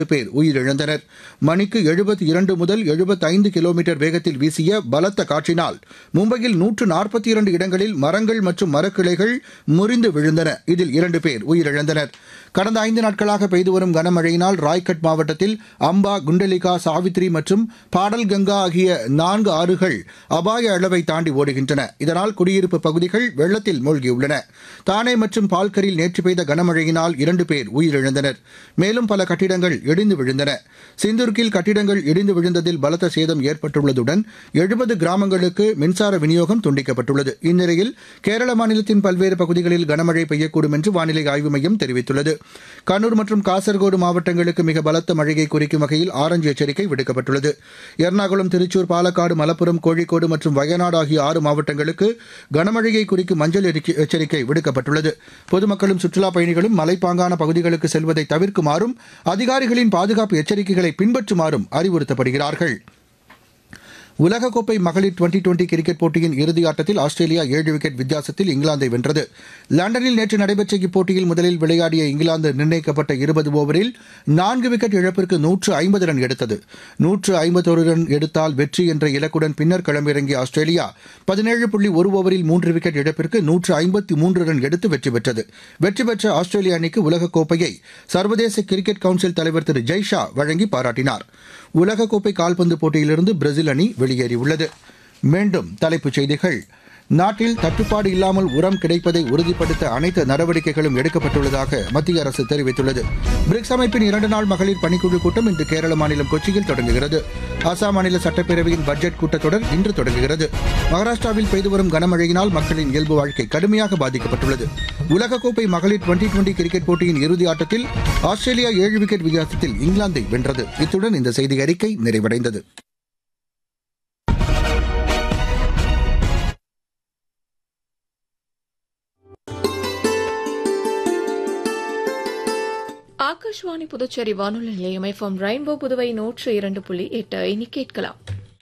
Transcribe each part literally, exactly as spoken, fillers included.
பேர் உயிரிழந்தனர். மணிக்கு எழுபத்தி இரண்டு முதல் எழுபத்தைந்து கிலோமீட்டர் வேகத்தில் வீசிய பலத்த காற்றினால் மும்பையில் நூற்று நாற்பத்தி இரண்டு இடங்களில் மரங்கள் மற்றும் மரக்கிளைகள் முறிந்து விழுந்தன. இதில் இரண்டு பேர் உயிரிழந்தனர். கடந்த ஐந்து நாட்களாக பெய்து வரும் கனமழையினால் ராய்கட் மாவட்டத்தில் அம்பா, குண்டலிகா, சாவித்ரி மற்றும் பாடல்கங்கா ஆகிய நான்கு ஆறுகள் அபாய அளவை தாண்டி ஓடுகின்றன. இதனால் குடியிருப்பு பகுதிகள் வெள்ளத்தில் மூழ்கியுள்ளன. தானே மற்றும் பால்கரில் நேற்று பெய்த கனமழையினால் இரண்டு பேர் உயிரிழந்தனர். மேலும் பல கட்டிடங்கள் இடிந்து விழுந்தன. சிந்துர்கில் கட்டிடங்கள் இடிந்து விழுந்ததில் பலத்த சேதம் ஏற்பட்டுள்ளதுடன் எழுபது கிராமங்களுக்கு மின்சார விநியோகம் துண்டிக்கப்பட்டுள்ளது. இந்நிலையில் கேரள மாநிலத்தின் பல்வேறு பகுதிகளில் கனமழை பெய்யக்கூடும் என்று வானிலை ஆய்வு மையம் தெரிவித்துள்ளது. கண்ணூர் மற்றும் காசர்கோடு மாவட்டங்களுக்கு மிக பலத்த மழையை குறிக்கும் வகையில் ஆரஞ்சு எச்சரிக்கை விடுக்கப்பட்டுள்ளது. எர்ணாகுளம், திருச்சூர், பாலக்காடு, மலப்புரம், கோழிக்கோடு மற்றும் வயநாடு ஆகிய ஆறு மாவட்டங்களுக்கு கனமழையை குறிக்கும் மஞ்சள் எச்சரிக்கை விடுக்கப்பட்டுள்ளது. பொதுமக்களும் சுற்றுலாப் பயணிகளும் மலைப்பாங்கான பகுதிகளுக்கு செல்வதை தவிர்க்குமாறும் அதிகாரிகளின் பாதுகாப்பு எச்சரிக்கைகளை பின்பற்றுமாறும் அறிவுறுத்தப்படுகிறார்கள். உலகக்கோப்பை மகளிர் டுவெண்டி டுவெண்டி கிரிக்கெட் போட்டியின் இறுதியாட்டத்தில் ஆஸ்திரேலியா ஏழு விக்கெட் வித்தியாசத்தில் இங்கிலாந்தை வென்றது. லண்டனில் நேற்று நடைபெற்ற இப்போட்டியில் முதலில் விளையாடிய இங்கிலாந்து நிர்ணயிக்கப்பட்ட இருபது ஓவரில் நான்கு விக்கெட் இழப்பிற்கு நூற்று ஐம்பது ரன் எடுத்தது. நூற்று ஐம்பத்தொரு ரன் எடுத்தால் வெற்றி என்ற இலக்குடன் பின்னர் களமிறங்கிய ஆஸ்திரேலியா பதினேழு புள்ளி ஒரு ஓவரில் மூன்று விக்கெட் இழப்பிற்கு நூற்று ஐம்பத்தி மூன்று ரன் எடுத்து வெற்றி பெற்றது. வெற்றி பெற்ற ஆஸ்திரேலிய அணிக்கு உலகக்கோப்பையை சர்வதேச கிரிக்கெட் கவுன்சில் தலைவர் திரு ஜெய்ஷா வழங்கி பாராட்டினார். உலகக்கோப்பை கால்பந்து போட்டியிலிருந்து பிரேசில் அணி வெளியேறியுள்ளது. மீண்டும் தலைப்புச் செய்திகள். நாட்டில் தட்டுப்பாடு இல்லாமல் உரம் கிடைப்பதை உறுதிப்படுத்த அனைத்து நடவடிக்கைகளும் எடுக்கப்பட்டுள்ளதாக மத்திய அரசு தெரிவித்துள்ளது. பிரிக்ஸ் அமைப்பின் இரண்டு நாள் மகளிர் பணிக்குழு கூட்டம் இன்று கேரள மாநிலம் கொச்சியில் தொடங்குகிறது. அசாம் மாநில சட்டப்பேரவையின் பட்ஜெட் கூட்டத்தொடர் இன்று தொடங்குகிறது. மகாராஷ்டிராவில் பெய்து வரும் கனமழையினால் மக்களின் இயல்பு வாழ்க்கை கடுமையாக பாதிக்கப்பட்டுள்ளது. உலகக்கோப்பை மகளிர் டுவெண்டி டுவெண்டி கிரிக்கெட் போட்டியின் இறுதி ஆட்டத்தில் ஆஸ்திரேலியா ஏழு விக்கெட் வித்தியாசத்தில் இங்கிலாந்தை வென்றது. இத்துடன் இந்த செய்தி அறிக்கை நிறைவடைந்தது. ஆகாஷ்வாணி புதுச்சேரி வானொலி நிலையம் எஃப்எம் ரெயின்போ புதுவை நூற்று இரண்டு புள்ளி எட்டு. இனி கேட்கலாம்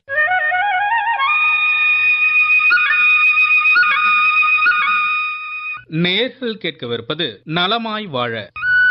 நேயர்கள் கேட்கவிருப்பது நலமாய் வாழ.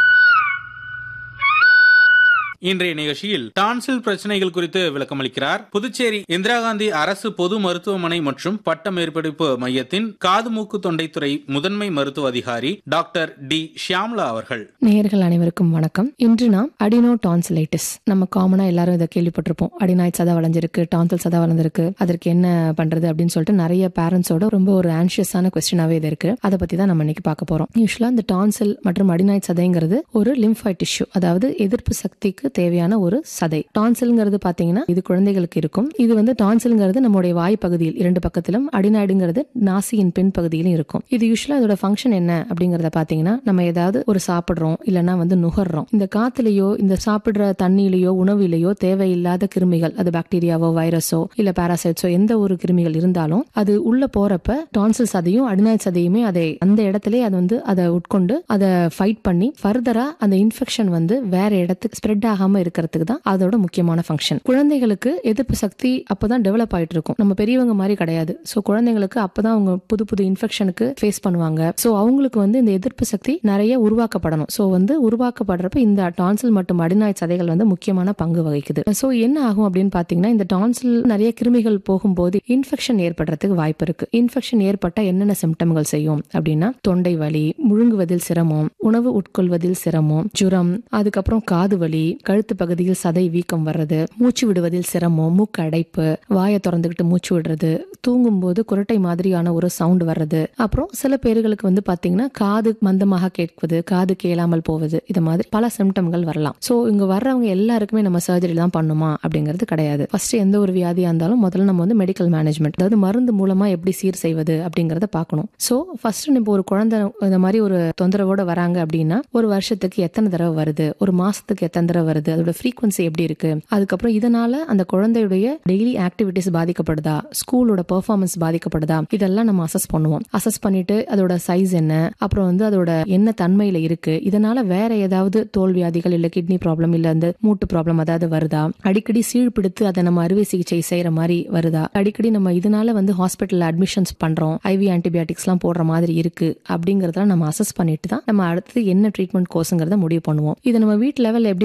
இன்றைய நிகழ்ச்சியில் டான்சில் பிரச்சனைகள் குறித்து விளக்கமளிக்கிறார் புதுச்சேரி இந்திரா காந்தி அரசு பொது மருத்துவமனை மற்றும் பட்ட மேற்படிப்பு மையத்தின் காது மூக்கு தொண்டைத்துறை முதன்மை மருத்துவ அதிகாரி டாக்டர் டி ஷியாம்லா அவர்கள். நேயர்கள் அனைவருக்கும் வணக்கம். இன்று நாம் அடினோ டான்சிலைட்டிஸ், நம்ம காமனா எல்லாரும் இதை கேள்விப்பட்டிருப்போம். அடினாய்ட் சதா வளைஞ்சிருக்கு, டான்சில் சதா வளர்ந்திருக்கு, அதற்கு என்ன பண்றது அப்படின்னு சொல்லிட்டு நிறைய பேரண்ட்ஸோட ரொம்ப ஒரு ஆன்ஷியஸான கொஸ்டினாவே இது இருக்கு. அதை பத்தி தான் நம்ம இன்னைக்கு பார்க்க போறோம். யூஸ்வலா இந்த டான்சில் மற்றும் அடினாய்ட் சதைங்கிறது ஒரு லிம்ஃபாய்ட் டிஷ்யூ, அதாவது எதிர்ப்பு சக்திக்கு தேவையான ஒரு சதை. டான்சில்ங்கிறது பாத்தீங்கன்னா இது குழந்தைகளுக்கு இருக்கும். இது வந்து டான்சில்ங்கிறது நம்மளுடைய வாய் பகுதியில் இரண்டு பக்கத்திலும், அடினாய்டுங்கிறது நாசியின் பின் பகுதியிலும் இருக்கும். இது யூஸ்வலா இதோட ஃபங்க்ஷன் என்ன அப்படிங்கறத பாத்தீங்கன்னா, நம்ம ஏதாவது ஒரு சாப்பிடுறோம் இல்லைன்னா வந்து நுகர்றோம், இந்த காத்துலயோ இந்த சாப்பிடுற தண்ணியிலயோ உணவிலேயோ தேவையில்லாத கிருமிகள், அது பாக்டீரியாவோ வைரஸோ இல்ல பாராசைட்ஸோ எந்த ஒரு கிருமிகள் இருந்தாலும் அது உள்ள போறப்ப டான்சில் சதையும் அடினாய்ட் சதையுமே அதை அந்த இடத்துல அது வந்து அதை உட்கொண்டு அதை ஃபைட் பண்ணி ஃபர்தரா அந்த இன்ஃபெக்ஷன் வந்து வேற இடத்துக்கு ஸ்ப்ரெட் ஆகாம இருக்கிறதுக்கு தான் அதோட முக்கியமான ஃபங்க்ஷன். குழந்தைகளுக்கு எதிர்ப்பு சக்தி அப்பதான் டெவலப் ஆயிட்டு இருக்கும், நம்ம பெரியவங்க மாதிரி கிடையாது. சோ குழந்தைங்களுக்கு அப்பதான் அவங்க புது புது இன்ஃபெக்ஷனுக்கு ஃபேஸ் பண்ணுவாங்க. சோ அவங்களுக்கு வந்து இந்த எதிர்ப்பு சக்தி நிறைய உருவாக்கப்படணும். சோ வந்து உருவாக்கப்படுறப்ப இந்த டான்சில் மற்றும் அடினாய்ட் சதைகள் வந்து முக்கியமான பங்கு வகிக்குது. சோ என்ன ஆகும் அப்படின்னு பாத்தீங்கன்னா, இந்த டான்சில் நிறைய கிருமிகள் போகும்போது இன்ஃபெக்ஷன் ஏற்படுறதுக்கு வாய்ப்பு இருக்கு. இன்ஃபெக்ஷன் ஏற்பட்டா என்னென்ன சிம்டம்கள் செய்யும் அப்படின்னா, தொண்டை வலி, முழுங்குவதில் சிரமம், உணவு உட்கொள்வதில் சிரமம், ஜுரம், அதுக்கப்புறம் காது வலி, கழுத்து பகுதியில் சதை வீக்கம் வர்றது, மூச்சு விடுவதில் சிரமம், மூக்கு அடைப்பு, வாயை திறந்துகிட்டு மூச்சு விடுறது, தூங்கும் போது குரட்டை மாதிரியான ஒரு சவுண்ட் வர்றது, அப்புறம் சில பேர்களுக்கு வந்து பாத்தீங்கன்னா காது மந்தமாக கேட்பது, காது கேளாமல் போவது, இது மாதிரி பல சிம்டம்கள் வரலாம். சோ இங்க வர்றவங்க எல்லாருக்குமே நம்ம சர்ஜரி தான் பண்ணுமா அப்படிங்கிறது கிடையாது. ஃபர்ஸ்ட் எந்த ஒரு வியாதியா இருந்தாலும் முதல்ல நம்ம வந்து மெடிக்கல் மேனேஜ்மெண்ட், அதாவது மருந்து மூலமா எப்படி சீர் செய்வது அப்படிங்கறத பார்க்கணும். சோ ஃபர்ஸ்ட் இப்போ ஒரு குழந்தை இந்த மாதிரி ஒரு தொந்தரவோட வராங்க அப்படின்னா, ஒரு வருஷத்துக்கு எத்தனை தடவை வருது, ஒரு மாசத்துக்கு எத்தனை தடவை வருது, அதோட ஃப்ரீக்வன்சி எப்படி இருக்கு, அதுக்கப்புறம் இதனால அந்த குழந்தையுடைய டெய்லி ஆக்டிவிட்டிஸ் பாதிக்கப்படுதா, ஸ்கூலோட பெர்ஃபார்மன்ஸ் பாதிக்கப்படுதா, இதெல்லாம் நம்ம அசஸ் பண்ணுவோம். அசஸ் பண்ணிட்டு அதோட சைஸ் என்ன, அப்புறம் வந்து அதோட என்ன தன்மையில இருக்கு, இதனால வேற ஏதாவது தோல்வியாதிகள் இல்ல கிட்னி ப்ராப்ளம் இல்ல இந்த மூட்டு ப்ராப்ளம் அதாவது வருதா, அடிக்கடி சீழ் பிடித்து அதை நம்ம அறுவை சிகிச்சை செய்யற மாதிரி வருதா, அடிக்கடி நம்ம இதனால வந்து ஹாஸ்பிட்டல் அட்மிஷன்ஸ் பண்றோம், ஐவி ஆன்டிபயோட்டிக்ஸ் எல்லாம் போடுற மாதிரி இருக்கு அப்படிங்கறதெல்லாம் நம்ம அசஸ் பண்ணிட்டு தான் நம்ம அடுத்து என்ன ட்ரீட்மெண்ட் கோர்ஸ்ங்கிறத முடிவு பண்ணுவோம். இதை நம்ம வீட்டு லெவல்ல எப்படி ப்ரிவென்ட் பண்ணலாம்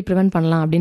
பண்ணலாம் அப்படின்னு